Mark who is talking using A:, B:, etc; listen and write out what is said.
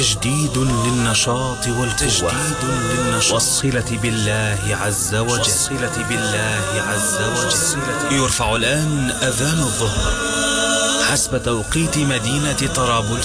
A: تجديد للنشاط والقوة والصلة بالله عز وجل. يرفع الآن أذان الظهر حسب توقيت مدينة طرابلس.